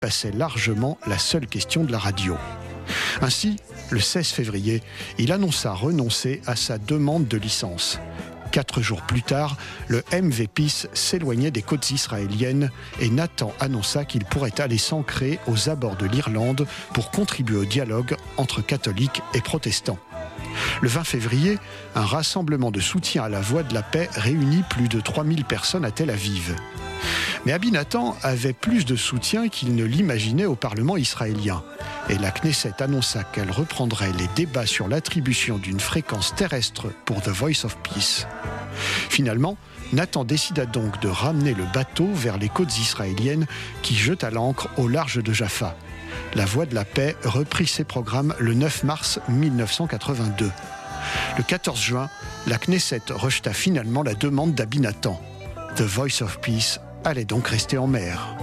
dépassait largement la seule question de la radio. Ainsi, le 16 février, il annonça renoncer à sa demande de licence. 4 jours plus tard, le MV Peace s'éloignait des côtes israéliennes et Nathan annonça qu'il pourrait aller s'ancrer aux abords de l'Irlande pour contribuer au dialogue entre catholiques et protestants. Le 20 février, un rassemblement de soutien à la Voix de la paix réunit plus de 3000 personnes à Tel Aviv. Mais Rabbi Nathan avait plus de soutien qu'il ne l'imaginait au Parlement israélien. Et la Knesset annonça qu'elle reprendrait les débats sur l'attribution d'une fréquence terrestre pour The Voice of Peace. Finalement, Nathan décida donc de ramener le bateau vers les côtes israéliennes qui jeta l'ancre au large de Jaffa. La Voix de la paix reprit ses programmes le 9 mars 1982. Le 14 juin, la Knesset rejeta finalement la demande d'Abbi Nathan. The Voice of Peace allait donc rester en mer.